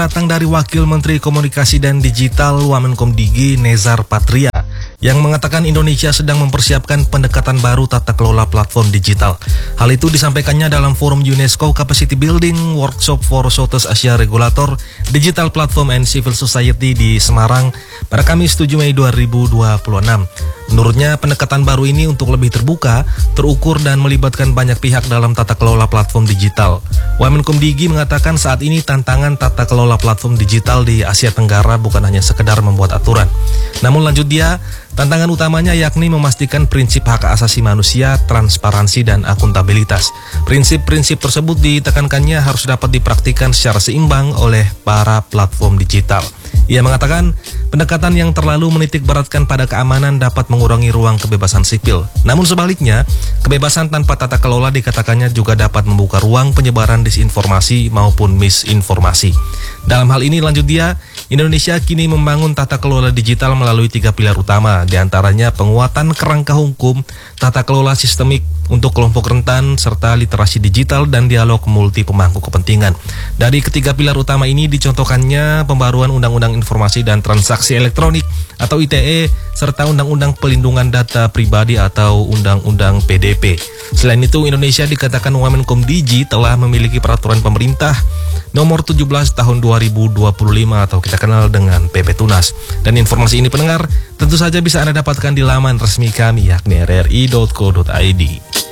datang dari Wakil Menteri Komunikasi dan Digital Wamenkumdigi Nezar Patria yang mengatakan Indonesia sedang mempersiapkan pendekatan baru tata kelola platform digital. Hal itu disampaikannya dalam forum UNESCO Capacity Building Workshop for Southeast Asia Regulator Digital Platform and Civil Society di Semarang pada Kamis 7 Mei 2026. Menurutnya, pendekatan baru ini untuk lebih terbuka, terukur dan melibatkan banyak pihak dalam tata kelola platform digital. Wamenkumdigi mengatakan saat ini tantangan tata kelola platform digital di Asia Tenggara bukan hanya sekedar membuat aturan. Namun lanjut dia, tantangan utamanya yakni memastikan prinsip hak asasi manusia, transparansi, dan akuntabilitas. Prinsip-prinsip tersebut ditekankannya harus dapat dipraktikkan secara seimbang oleh para platform digital. Ia mengatakan, pendekatan yang terlalu menitik beratkan pada keamanan dapat mengurangi ruang kebebasan sipil. Namun sebaliknya, kebebasan tanpa tata kelola dikatakannya juga dapat membuka ruang penyebaran disinformasi maupun misinformasi. Dalam hal ini, lanjut dia, Indonesia kini membangun tata kelola digital melalui 3 pilar utama, diantaranya penguatan kerangka hukum, tata kelola sistemik untuk kelompok rentan, serta literasi digital dan dialog multi pemangku kepentingan. Dari ketiga pilar utama ini dicontohkannya pembaruan Undang-Undang Informasi dan Transaksi Elektronik atau ITE, serta Undang-Undang Pelindungan Data Pribadi atau Undang-Undang PDP. Selain itu, Indonesia dikatakan Wamenkumdigi telah memiliki peraturan pemerintah nomor 17 tahun 2025 atau kita kenal dengan PP Tunas. Dan informasi ini pendengar tentu saja bisa Anda dapatkan di laman resmi kami yakni rri.co.id.